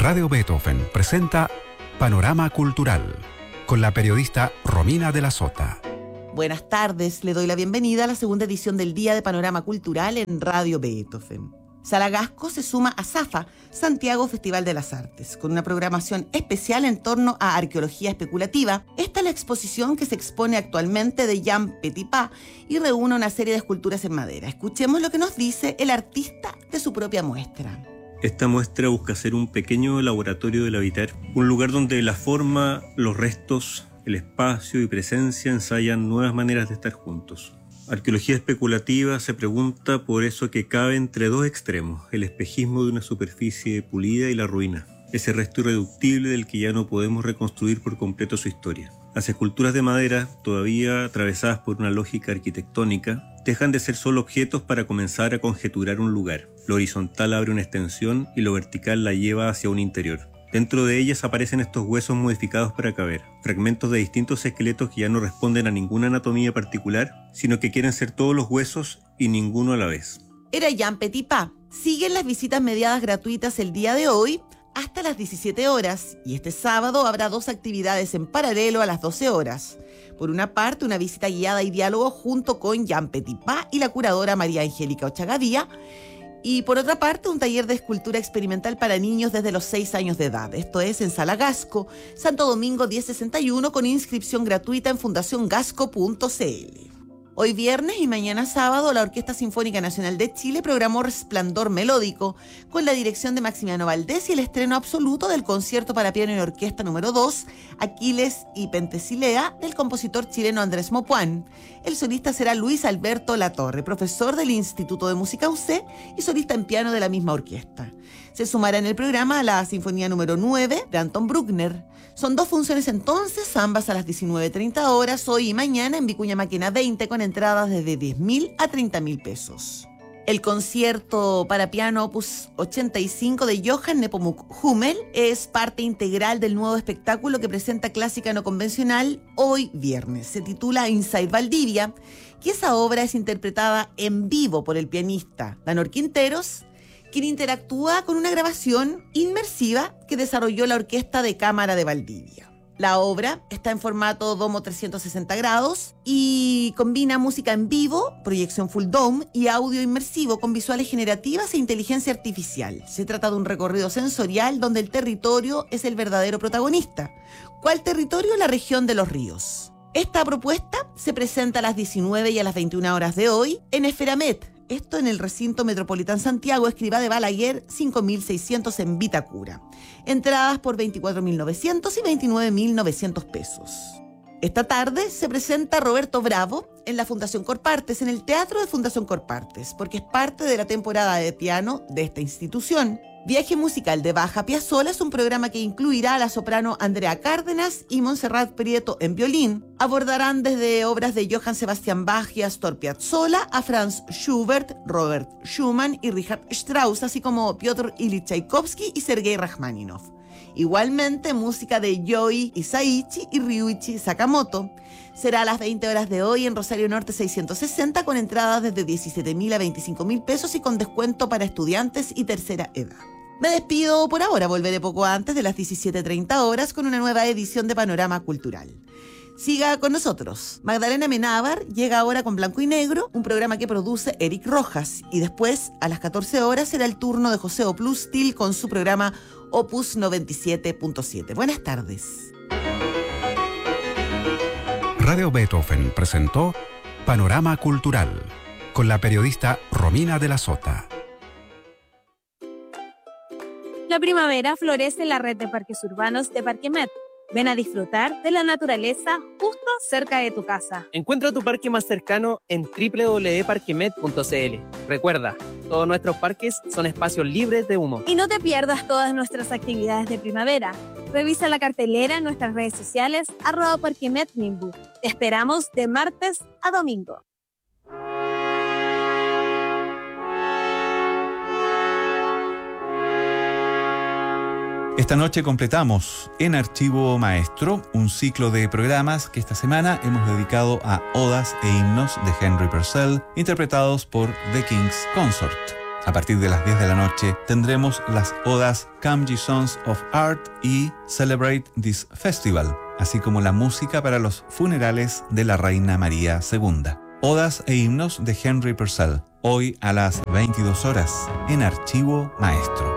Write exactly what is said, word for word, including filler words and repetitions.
Radio Beethoven presenta Panorama Cultural con la periodista Romina de la Sota. Buenas tardes, le doy la bienvenida a la segunda edición del Día de Panorama Cultural en Radio Beethoven. Sala Gasco se suma a SAFA, Santiago Festival de las Artes, con una programación especial en torno a arqueología especulativa. Esta es la exposición que se expone actualmente de Jean Petipa y reúne una serie de esculturas en madera. Escuchemos lo que nos dice el artista de su propia muestra. Esta muestra busca ser un pequeño laboratorio del habitar, un lugar donde la forma, los restos, el espacio y presencia ensayan nuevas maneras de estar juntos. Arqueología especulativa se pregunta por eso que cabe entre dos extremos, el espejismo de una superficie pulida y la ruina, ese resto irreductible del que ya no podemos reconstruir por completo su historia. Las esculturas de madera, todavía atravesadas por una lógica arquitectónica, dejan de ser solo objetos para comenzar a conjeturar un lugar. Lo horizontal abre una extensión y lo vertical la lleva hacia un interior. Dentro de ellas aparecen estos huesos modificados para caber, fragmentos de distintos esqueletos que ya no responden a ninguna anatomía particular, sino que quieren ser todos los huesos y ninguno a la vez. Era Jean Petipa. Siguen las visitas mediadas gratuitas el día de hoy hasta las diecisiete horas, y este sábado habrá dos actividades en paralelo a las doce horas. Por una parte, una visita guiada y diálogo junto con Jean Petipa y la curadora María Angélica Ochagadía, y por otra parte, un taller de escultura experimental para niños desde los seis años de edad. Esto es en Sala Gasco, Santo Domingo diez sesenta y uno, con inscripción gratuita en fundación gasco punto c l. Hoy viernes y mañana sábado, la Orquesta Sinfónica Nacional de Chile programó Resplandor Melódico con la dirección de Maximiano Valdés y el estreno absoluto del concierto para piano y orquesta número dos, Aquiles y Pentesilea, del compositor chileno Andrés Mopuán. El solista será Luis Alberto Latorre, profesor del Instituto de Música U C y solista en piano de la misma orquesta. Se sumará en el programa a la Sinfonía número nueve de Anton Bruckner. Son dos funciones entonces, ambas a las diecinueve treinta horas, hoy y mañana en Vicuña Maquena veinte, con entradas desde diez mil a treinta mil pesos. El concierto para piano opus ochenta y cinco de Johann Nepomuk Hummel es parte integral del nuevo espectáculo que presenta Clásica No Convencional hoy viernes. Se titula Inside Valdivia, y esa obra es interpretada en vivo por el pianista Danor Quinteros, quien interactúa con una grabación inmersiva que desarrolló la Orquesta de Cámara de Valdivia. La obra está en formato Domo trescientos sesenta grados y combina música en vivo, proyección full dome y audio inmersivo con visuales generativas e inteligencia artificial. Se trata de un recorrido sensorial donde el territorio es el verdadero protagonista. ¿Cuál territorio? La región de los ríos. Esta propuesta se presenta a las diecinueve y a las veintiuna horas de hoy en Esferamet. Esto en el recinto Metropolitan Santiago, Escrivá de Balaguer, cinco mil seiscientos en Vitacura. Entradas por veinticuatro mil novecientos y veintinueve mil novecientos pesos. Esta tarde se presenta Roberto Bravo en la Fundación Corpartes, en el Teatro de Fundación Corpartes, porque es parte de la temporada de piano de esta institución. Viaje musical de Baja Piazzolla es un programa que incluirá a la soprano Andrea Cárdenas y Montserrat Prieto en violín. Abordarán desde obras de Johann Sebastian Bach y Astor Piazzolla a Franz Schubert, Robert Schumann y Richard Strauss, así como Piotr Ilich Tchaikovsky y Sergei Rachmaninoff. Igualmente, música de Yoi Isaichi y Ryuichi Sakamoto. Será a las veinte horas de hoy en Rosario Norte seiscientos sesenta, con entradas desde diecisiete mil a veinticinco mil pesos y con descuento para estudiantes y tercera edad. Me despido por ahora, volveré poco antes de las diecisiete treinta horas con una nueva edición de Panorama Cultural. Siga con nosotros. Magdalena Menábar llega ahora con Blanco y Negro, un programa que produce Eric Rojas, y después a las catorce horas será el turno de José Oplustil con su programa Opus noventa y siete punto siete. Buenas tardes. Radio Beethoven presentó Panorama Cultural con la periodista Romina de la Sota. La primavera florece en la red de parques urbanos de Parquemet. Ven a disfrutar de la naturaleza justo cerca de tu casa. Encuentra tu parque más cercano en doble u doble u doble u punto parquemet punto c l. Recuerda, todos nuestros parques son espacios libres de humo. Y no te pierdas todas nuestras actividades de primavera. Revisa la cartelera en nuestras redes sociales, arroba parquemetmimbu. Te esperamos de martes a domingo. Esta noche completamos en Archivo Maestro un ciclo de programas que esta semana hemos dedicado a odas e himnos de Henry Purcell, interpretados por The King's Consort. A partir de las diez de la noche tendremos las odas Come Ye Sons of Art y Celebrate This Festival, así como la música para los funerales de la Reina María segunda. Odas e himnos de Henry Purcell, hoy a las veintidós horas en Archivo Maestro.